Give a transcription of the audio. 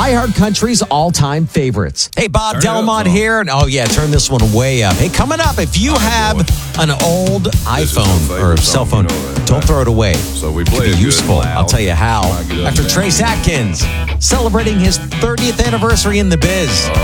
iHeartCountry's all-time favorites. Hey, Bob Delmont here. And turn this one way up. Hey, coming up, if you have an old iPhone or cell phone, don't throw it away. So we It play could be useful. I'll tell you how. After Trace Atkins celebrating his 30th anniversary in the biz.